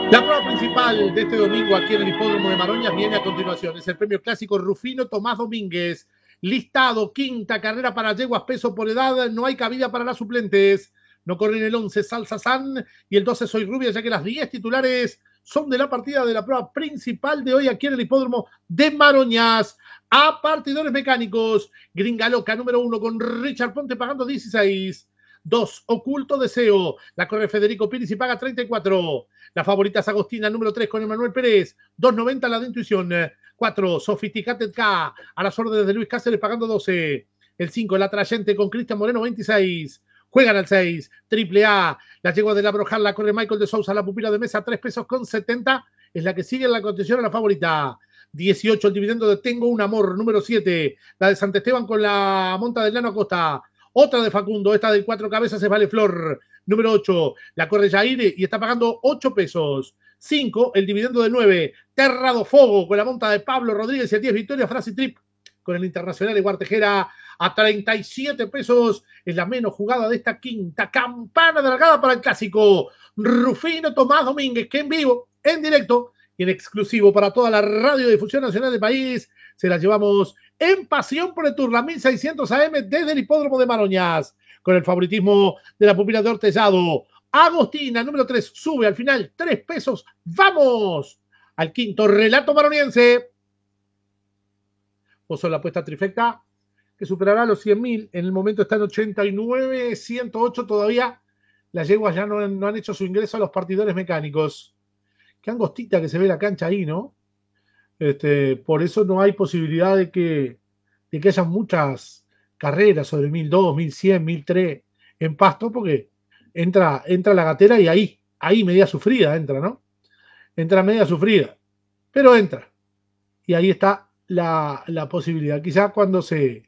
La prueba principal de este domingo aquí en el Hipódromo de Maroñas viene a continuación. Es el premio clásico Rufino Tomás Domínguez. Listado, quinta carrera para yeguas, peso por edad. No hay cabida para las suplentes. No corren el 11 Salsa San y el 12 Soy Rubia, ya que las 10 titulares son de la partida de la prueba principal de hoy aquí en el Hipódromo de Maroñas. A partidores mecánicos. Gringa Loca, número 1, con Richard Ponte pagando 16. 2, Oculto Deseo. La corre Federico Piris y paga 34. La favorita es Agostina, número 3, con Emanuel Pérez. 2.90 la de Intuición. 4, Sophisticated K. A las órdenes de Luis Cáceres pagando 12. El 5, La Trayente con Cristian Moreno, 26. Juegan al 6, Triple A. La yegua de la Brojar, la corre Michael de Sousa, la pupila de mesa, 3 pesos con 70. Es la que sigue en la condición a la favorita. 18, el dividendo de Tengo un Amor, número 7. La de Santesteban con la monta del Llano Acosta. Otra de Facundo, esta de 4 cabezas es Vale Flor. Número 8, la corre Jair y está pagando 8 pesos. 5, el dividendo de 9, Terra do Fogo con la monta de Pablo Rodríguez y el 10, Victoria Frasi Trip con el Internacional de Guartejera a 37 pesos. Es la menos jugada de esta quinta. Campana de largada para el clásico. Rufino Tomás Domínguez, que en vivo, en directo y en exclusivo para toda la radiodifusión nacional del país, se la llevamos en Pasión por el Tour, la 1600 AM desde el Hipódromo de Maroñas, con el favoritismo de la pupila de Hortellado. Agostina, número 3, sube al final 3 pesos. ¡Vamos! Al quinto relato maroniense. Puso la apuesta trifecta, que superará los 100.000. En el momento está en 89, 108 todavía. Las yeguas ya no han hecho su ingreso a los partidores mecánicos. Qué angostita que se ve la cancha ahí, ¿no? Por eso no hay posibilidad de que haya muchas carreras sobre 1.200, 1.100, 1.300 en pasto, porque entra la gatera y ahí media sufrida entra, ¿no? Entra media sufrida, pero entra. Y ahí está la posibilidad. Quizá cuando se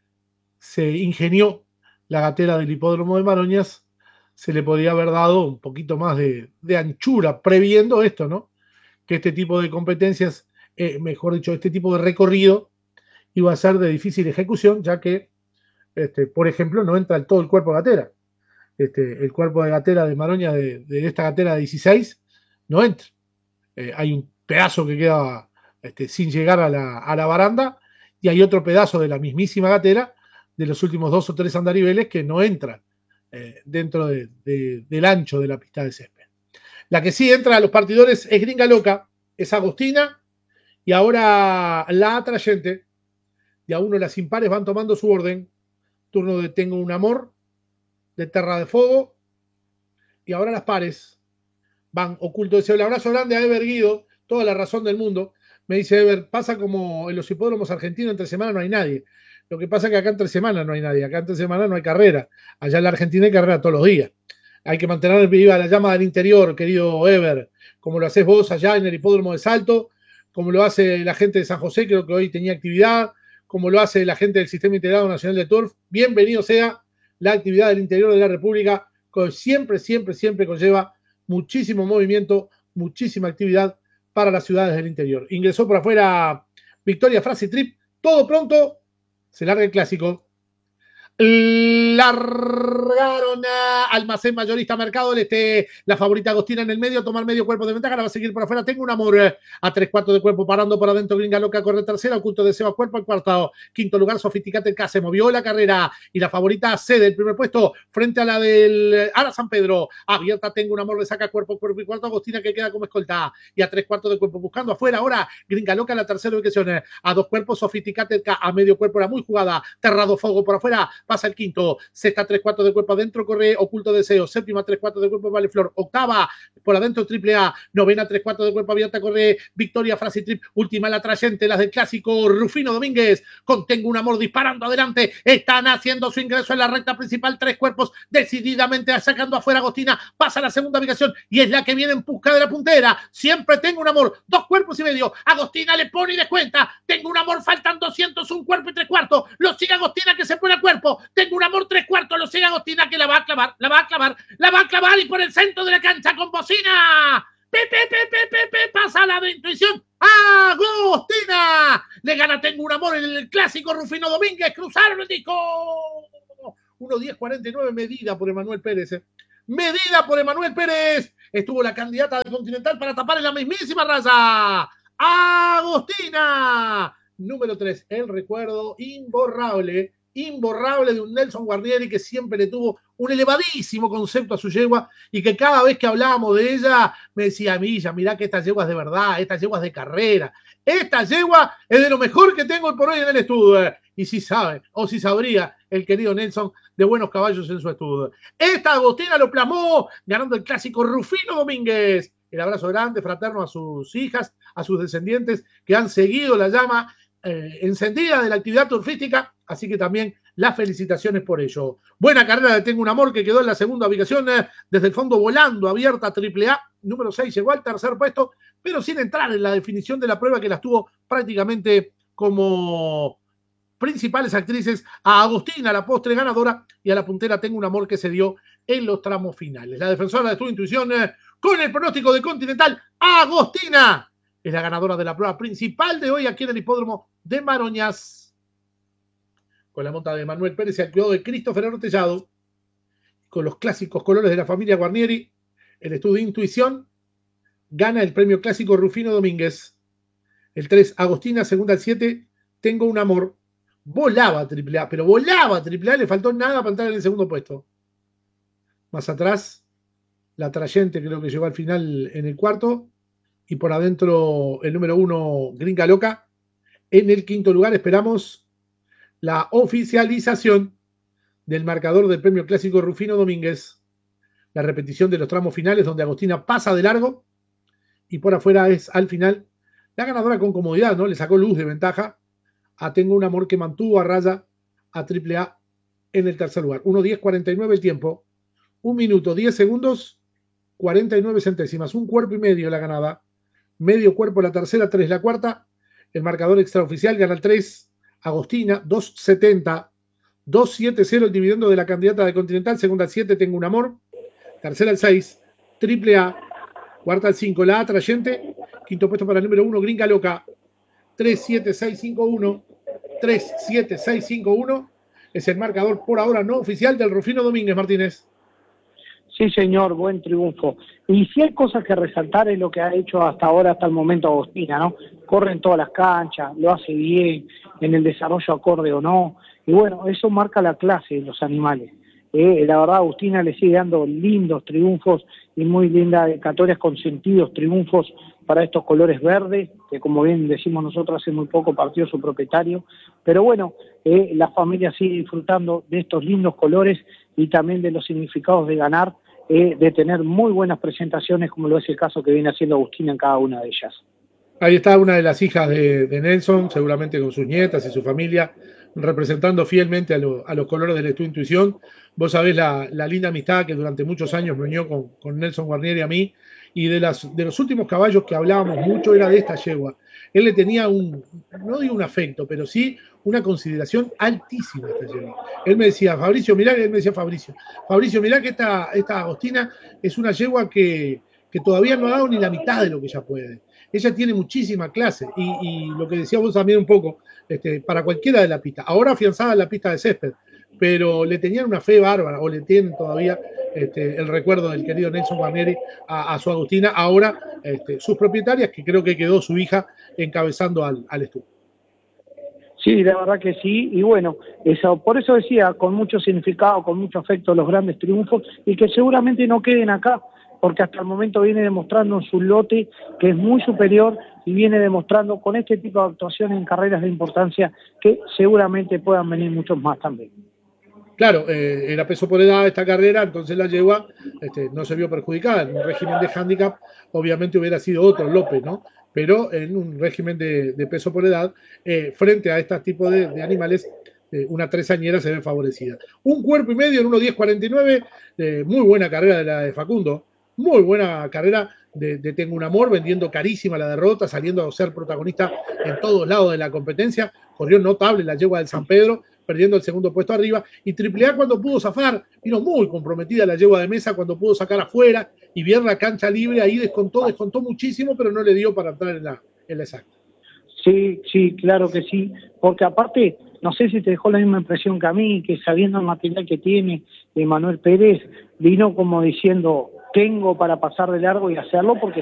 ingenió la gatera del Hipódromo de Maroñas, se le podía haber dado un poquito más de anchura, previendo esto, ¿no? Que este tipo de competencias, mejor dicho, este tipo de recorrido iba a ser de difícil ejecución, ya que, por ejemplo, no entra todo el cuerpo de gatera. El cuerpo de gatera de Maroña, de esta gatera de 16, no entra. Hay un pedazo que queda sin llegar a la baranda y hay otro pedazo de la mismísima gatera de los últimos 2 o 3 andariveles que no entran dentro del ancho de la pista de césped. La que sí entra a los partidores es Gringa Loca, es Agostina y ahora la Atrayente. Y a uno las impares van tomando su orden. Turno de Tengo un Amor, de Terra de Fuego. Y ahora las pares van Oculto Deseo. El abrazo grande a Ever Guido, toda la razón del mundo. Me dice Ever, pasa como en los hipódromos argentinos, entre semana no hay nadie. Lo que pasa es que acá entre semana no hay nadie. Acá entre semana no hay carrera. Allá en la Argentina hay carrera todos los días. Hay que mantener viva la llama del interior, querido Ever, como lo haces vos allá en el hipódromo de Salto, como lo hace la gente de San José, creo que hoy tenía actividad, como lo hace la gente del Sistema Integrado Nacional de Turf. Bienvenido sea la actividad del interior de la República, que siempre conlleva muchísimo movimiento, muchísima actividad para las ciudades del interior. Ingresó por afuera Victoria Frasi Trip. Todo pronto, se larga el clásico. Largaron a Almacén Mayorista Mercado del Este, la favorita Agostina en el medio, tomar medio cuerpo de ventaja, la va a seguir por afuera. Tengo un Amor a 3/4 de cuerpo, parando por adentro. Gringa Loca corre tercera, Oculto Deseo a cuerpo al cuarto. Quinto lugar, Sofisticate K, se movió la carrera y la favorita cede el primer puesto frente a la del Ara San Pedro. Abierta Tengo un Amor, le saca cuerpo y cuarto. Agostina que queda como escolta y a 3/4 de cuerpo buscando afuera. Ahora Gringa Loca en la tercera ubicación, a 2 cuerpos, Sofisticate K a medio cuerpo, era muy jugada. Terra do Fogo por afuera, pasa el quinto. Sexta 3/4 de cuerpo adentro, corre Oculto Deseo. Séptima 3/4 de cuerpo, Vale Flor. Octava por adentro, Triple A. Novena 3/4 de cuerpo abierta, corre Victoria Frasi Trip. Última la Trayente, las del clásico Rufino Domínguez con Tengo un Amor disparando adelante. Están haciendo su ingreso en la recta principal. 3 cuerpos decididamente sacando afuera Agostina. Pasa a la segunda ubicación y es la que viene en busca de la puntera. Siempre Tengo un Amor. 2 cuerpos y medio. Agostina le pone y descuenta. Tengo un Amor, faltan 200, 1 cuerpo y 3/4. Lo sigue Agostina que se pone a cuerpo. Tengo un Amor 3/4, lo sigue Agostina que la va a clavar y por el centro de la cancha con bocina. Pasa la de Intuición. Agostina le gana Tengo un Amor en el clásico Rufino Domínguez. Cruzaron el disco. 1:10:49, medida por Emanuel Pérez. Medida por Emanuel Pérez. estuvo la candidata del Continental para tapar en la mismísima raya. Agostina, número 3, el recuerdo imborrable de un Nelson Guarnieri que siempre le tuvo un elevadísimo concepto a su yegua y que cada vez que hablábamos de ella me decía, Milla, mirá que esta yegua es de verdad, esta yegua es de carrera, esta yegua es de lo mejor que tengo por hoy en el estudio. Y si sabe, o si sabría el querido Nelson de buenos caballos en su estudio. Esta Agostina lo plasmó ganando el clásico Rufino Domínguez. El abrazo grande, fraterno a sus hijas, a sus descendientes que han seguido la llama encendida de la actividad turfística, así que también las felicitaciones por ello. Buena carrera de Tengo un Amor que quedó en la segunda ubicación, desde el fondo volando, abierta a AAA, número 6 llegó al tercer puesto, pero sin entrar en la definición de la prueba que las tuvo prácticamente como principales actrices a Agostina, la postre ganadora, y a la puntera Tengo un Amor que se dio en los tramos finales. La defensora de tu intuición con el pronóstico de Continental, Agostina es la ganadora de la prueba principal de hoy aquí en el hipódromo de Maroñas. Con la monta de Manuel Pérez y al cuidado de Christopher Artellado, con los clásicos colores de la familia Guarnieri, el estudio de intuición gana el premio clásico Rufino Domínguez. El 3, Agostina, segunda al 7, Tengo un Amor. Volaba AAA, pero volaba AAA, le faltó nada para entrar en el segundo puesto. Más atrás, la Trayente creo que llegó al final en el cuarto, y por adentro el número 1, Gringa Loca. En el quinto lugar esperamos la oficialización del marcador del premio clásico Rufino Domínguez. La repetición de los tramos finales donde Agostina pasa de largo y por afuera es al final la ganadora con comodidad, ¿no? Le sacó luz de ventaja a Tengo un Amor que mantuvo a raya a AAA en el tercer lugar. 1:10:49 el tiempo. 1 minuto 10 segundos 49 centésimas. Un cuerpo y medio la ganada. Medio cuerpo la tercera, 3 la cuarta. El marcador extraoficial gana el 3. Agostina, 2.70. 2.70 el dividendo de la candidata de Continental. Segunda al 7, Tengo un Amor. Tercera al 6, AAA. Cuarta al 5, la Atrayente. Quinto puesto para el número 1, Gringa Loca. 3.7651. 3.7651 es el marcador por ahora no oficial del Rufino Domínguez, Martínez. Sí, señor, buen triunfo. Y si hay cosas que resaltar es lo que ha hecho hasta ahora, hasta el momento Agostina, ¿no? Corre en todas las canchas, lo hace bien, en el desarrollo acorde o no. Y bueno, eso marca la clase de los animales. La verdad, Agostina le sigue dando lindos triunfos y muy lindas dedicatorias con sentidos triunfos para estos colores verdes, que como bien decimos nosotros, hace muy poco partió su propietario. Pero bueno, la familia sigue disfrutando de estos lindos colores y también de los significados de ganar, de tener muy buenas presentaciones, como lo es el caso que viene haciendo Agostina en cada una de ellas. Ahí está una de las hijas de Nelson, seguramente con sus nietas y su familia, representando fielmente a los colores del estudio Intuición. Vos sabés la linda amistad que durante muchos años me unió con Nelson Guarnieri a mí, y de los últimos caballos que hablábamos mucho era de esta yegua. Él le tenía no digo un afecto, pero sí una consideración altísima a esta yegua. Él me decía, Fabricio, mirá que esta Agostina es una yegua que todavía no ha dado ni la mitad de lo que ella puede. Ella tiene muchísima clase y lo que decía vos también un poco, para cualquiera de la pista. Ahora afianzada en la pista de césped, pero le tenían una fe bárbara, o le tienen todavía el recuerdo del querido Nelson Guarnieri a su Agostina. Ahora sus propietarias, que creo que quedó su hija encabezando al estudio. Sí, la verdad que sí, y bueno, por eso decía, con mucho significado, con mucho afecto, los grandes triunfos, y que seguramente no queden acá, porque hasta el momento viene demostrando en su lote que es muy superior y viene demostrando con este tipo de actuaciones en carreras de importancia que seguramente puedan venir muchos más también. Claro, era peso por edad esta carrera, entonces la yegua no se vio perjudicada. En un régimen de handicap, obviamente hubiera sido otro López, ¿no? Pero en un régimen de peso por edad, frente a este tipo de animales, una tresañera se ve favorecida. Un cuerpo y medio en 1:10:49, muy buena carrera de la de Facundo, muy buena carrera de Tengo un Amor, vendiendo carísima la derrota, saliendo a ser protagonista en todos lados de la competencia. Corrió notable la yegua del San Pedro, perdiendo el segundo puesto arriba, y AAA cuando pudo zafar, vino muy comprometida la yegua de Mesa cuando pudo sacar afuera y ver la cancha libre, ahí descontó muchísimo, pero no le dio para entrar en la exacta. Sí, claro que sí, porque aparte, no sé si te dejó la misma impresión que a mí, que sabiendo el material que tiene Manuel Pérez, vino como diciendo, tengo para pasar de largo y hacerlo porque